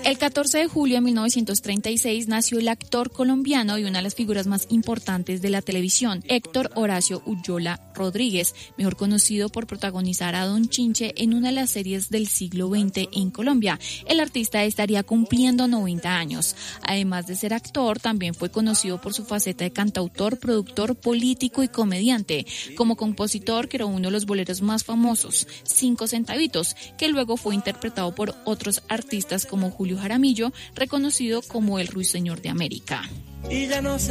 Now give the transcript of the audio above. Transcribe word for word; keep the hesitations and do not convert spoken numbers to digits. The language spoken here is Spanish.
El catorce de julio de mil novecientos treinta y seis nació el actor colombiano y una de las figuras más importantes de la televisión, Héctor Horacio Ulloa Rodríguez, mejor conocido por protagonizar a Don Chinche en una de las series del siglo veinte en Colombia. El artista estaría cumpliendo noventa años. Además de ser actor, también fue conocido por su faceta de cantautor, productor, político y comediante. Como compositor, creó uno de los boleros más famosos, Cinco Centavitos, que luego fue interpretado por otros artistas como Julio Jaramillo, reconocido como el Ruiseñor de América. Y ya no sé